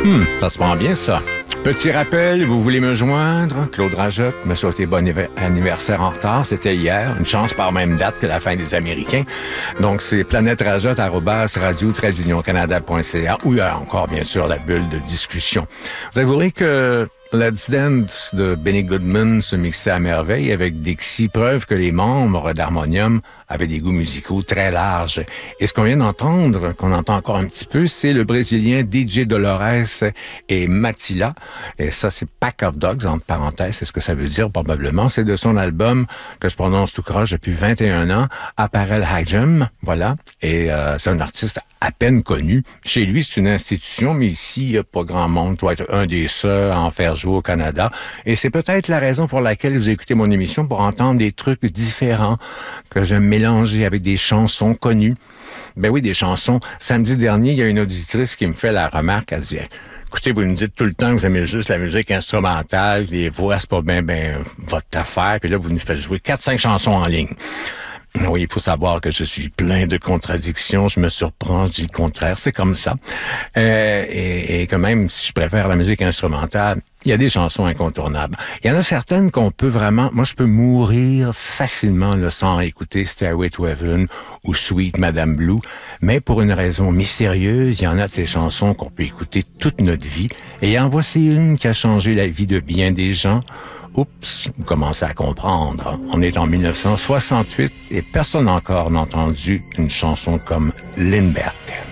Ça se prend bien, ça. Petit rappel, vous voulez me joindre? Claude Rajotte me souhaiter bon anniversaire en retard. C'était hier. Une chance par même date que la fin des Américains. Donc, c'est planèterajotte@radio-canada.ca où il y a encore, bien sûr, la bulle de discussion. Vous avouerez que Let's Dance de Benny Goodman se mixait à merveille avec Dixie, preuve que les membres d'Harmonium avaient des goûts musicaux très larges. Et ce qu'on vient d'entendre, qu'on entend encore un petit peu, c'est le Brésilien DJ Dolores et Matila. Et ça, c'est Pack of Dogs, entre parenthèses, c'est ce que ça veut dire probablement. C'est de son album, que je prononce tout croche depuis 21 ans, Apparel Hygiene, voilà. Et c'est un artiste à peine connu. Chez lui, c'est une institution, mais ici, il n'y a pas grand monde. Je dois être un des seuls à en faire jouer au Canada. Et c'est peut-être la raison pour laquelle vous écoutez mon émission, pour entendre des trucs différents que j'aime mélanger avec des chansons connues. Ben oui, des chansons. Samedi dernier, il y a une auditrice qui me fait la remarque, elle dit « Écoutez, vous nous dites tout le temps que vous aimez juste la musique instrumentale, les voix, c'est pas bien votre affaire, puis là, vous nous faites jouer 4-5 chansons en ligne. » Oui, il faut savoir que je suis plein de contradictions. Je me surprends, je dis le contraire. C'est comme ça. Et que même si je préfère la musique instrumentale, il y a des chansons incontournables. Il y en a certaines qu'on peut vraiment... Moi, je peux mourir facilement là, sans écouter Stairway to Heaven ou Sweet Madame Blue. Mais pour une raison mystérieuse, il y en a de ces chansons qu'on peut écouter toute notre vie. Et en voici une qui a changé la vie de bien des gens. Oups, vous commencez à comprendre. On est en 1968 et personne encore n'a entendu une chanson comme Lindbergh.